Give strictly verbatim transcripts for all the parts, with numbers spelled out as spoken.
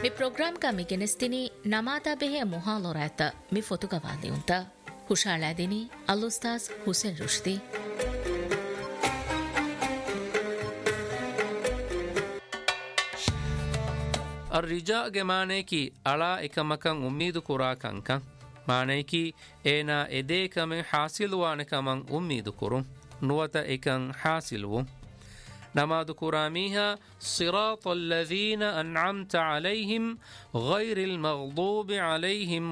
mi program ka mi genestini namata behe muhalorata mi fotuka waliunta hushala dini al-ustaz Hussein Rushdi الرجاء gemaane ki ala ekamakan ummeedu kurakan kan maane ki ena edekame hasilwane kaman ummeedu kurun nuwata ekan hasilwu namadu kuramiha siratal ladhina an'amta alayhim ghayril maghdubi alayhim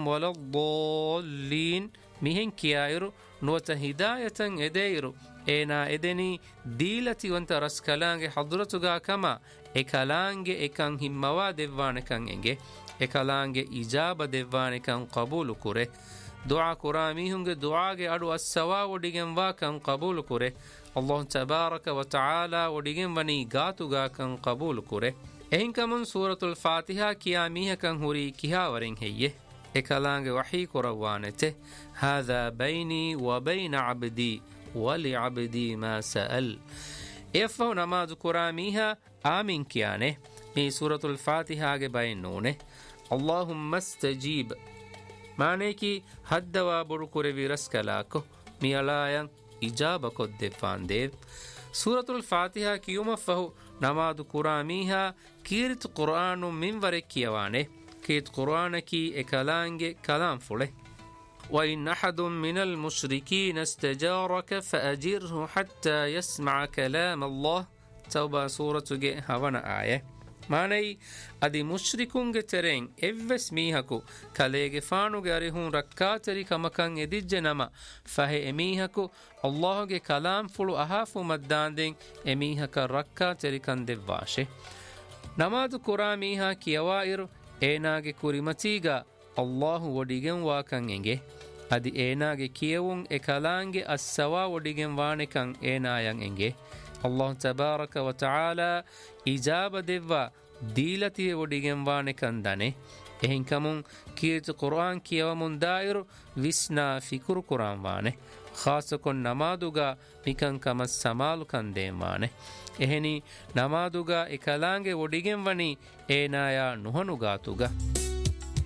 waladdallin mihen kiyairu nuwata hidayatan edeiru ena edeni dilati wanta raskalange hadratuga kama ekalaange ekan himmawa devwane kan enge ekalaange ijaba devwane kan qabulu kure dua kuramihunge duaage adu assawa wodigen wa kan qabulu kure Allah tabaraka wa taala wodigen wani gatuga kan qabulu kure ehin kamun suratul fatiha kiyamiha kan huri kiha warin heye ekalaange wahi kurawanete hadha bayni wa bayna abdi wa li abdi ma sa'al efahu namaz kuramiha آمين كيانه من سورة الفاتحة بينونه اللهم استجيب معنی کی حد و برکر ویرس کلاکو میالاین اجابه کو دفان دیو سورة الفاتحة کیوم فهو نماد قرامیها کیرت قرآن من ورکیوانه کیت قرآن کی اکلانگ کلام فله وإن أحد من المشركين استجارك فأجره حتى يسمع كلام الله توبة سورة جه هوانا آية معنی ادی مشرکون گه ترین اوس میهکو کلیگه فانو گریهون رکاتری کمکان ادیج نما فه امیهکو الله گه کلام فلو احافو مداندین امیهک رکاتری کنده واشه نماد قرامیها کیوائر ایناگه کوریمتیگا الله وڈیگن واکن انگه ادی ایناگه کیوون اکلانگه السوا وڈیگن وانکن ایناین انگه Allah tabaraka wa ta'ala ijaba devva dilati wodigen wane kandane ehin kamun kiyet Qur'an kiyamun dairu visna fikur Qur'an wane khasakon namaduga mikan kama samalu kandem wane eheni namaduga ekalange wodigen wani enaya nuhanu gatuga